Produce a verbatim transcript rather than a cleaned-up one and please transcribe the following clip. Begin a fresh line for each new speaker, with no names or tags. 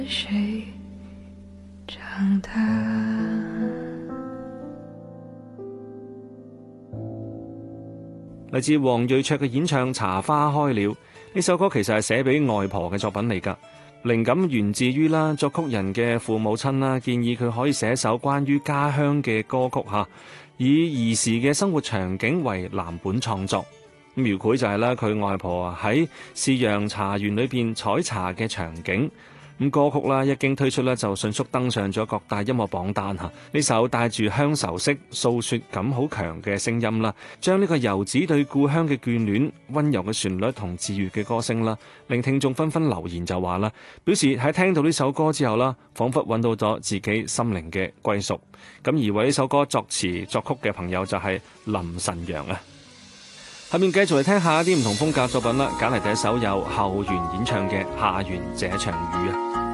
誰長大。
嚟自黃睿卓嘅演唱《茶花開了》，呢首歌其實係寫俾外婆嘅作品嚟㗎，靈感源自於啦作曲人嘅父母親啦，建議佢可以寫首關於家鄉嘅歌曲嚇，以兒時嘅生活場景為藍本創作。描繪就係啦佢外婆喺士陽茶園裏邊採茶嘅場景。咁歌曲啦一經推出咧，就迅速登上咗各大音樂榜單嚇。呢首帶住鄉愁式訴説感好強嘅聲音啦，將呢個遊子對故鄉嘅眷戀、溫柔嘅旋律同治愈嘅歌聲啦，令聽眾紛紛留言就話啦，表示喺聽到呢首歌之後啦，彷彿揾到咗自己心靈嘅歸屬。咁而為呢首歌作詞作曲嘅朋友就係林晨陽啊。下面繼續嚟聽下一啲唔同風格作品啦，揀嚟第一首由後弦演唱嘅《下弦這場雨》啊。